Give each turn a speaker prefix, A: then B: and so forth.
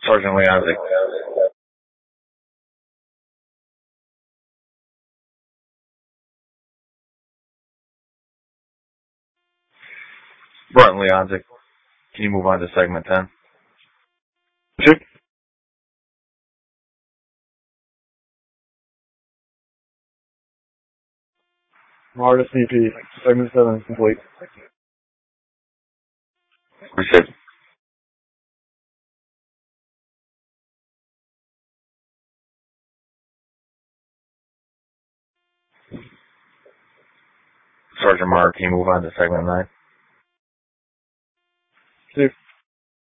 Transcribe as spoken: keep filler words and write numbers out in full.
A: Sergeant Leonzik. Broughton Leonzik. Can you move on to segment ten?
B: Sure. Marta C P. Segment seven is complete.
A: Appreciate it. Sergeant Marr, can you move on to segment nine?